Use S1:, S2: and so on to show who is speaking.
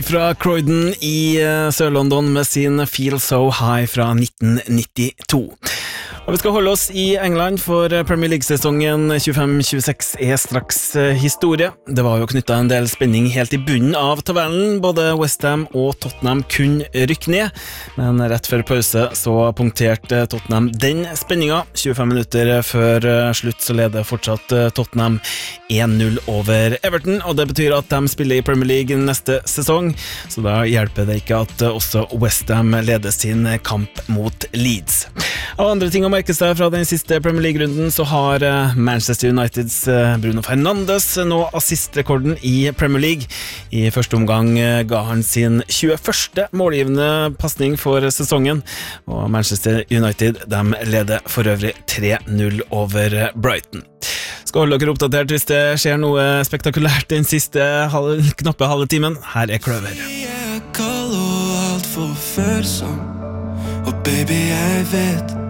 S1: Fra Croydon i Sør-London med sin Feel So High fra 1992. Og vi skal holde oss i England, for Premier League-sesongen 25-26 er straks historie. Det var jo knyttet en del spenning helt i bunnen av tabellen. Både West Ham og Tottenham kunne rykke ned, men rett før pause så punkterte Tottenham den spenningen. 25 minutter før slutt så leder fortsatt Tottenham 1-0 over Everton, og det betyr at de spiller i Premier League neste sesong, så da hjelper det ikke at også West Ham leder sin kamp mot Leeds. Av andre ting å merke seg fra den siste Premier League-runden, så har Manchester Uniteds Bruno Fernandes nå assistrekorden i Premier League. I første omgang ga han sin 21. målgivende passning for sesongen, og Manchester United de leder for øvrig 3-0 over Brighton. Skal holde dere oppdatert hvis det skjer noe spektakulært den siste knappe halve timen. Her er Kløver.
S2: Jeg er kald og alt for følsom, og baby jeg vet